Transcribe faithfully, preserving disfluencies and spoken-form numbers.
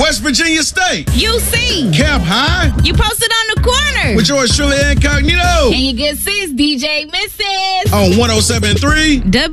West Virginia State. U C. Cap High. You posted on the corner. With yours truly, Incognito. And your good sis, D J Missus On one oh seven point three. W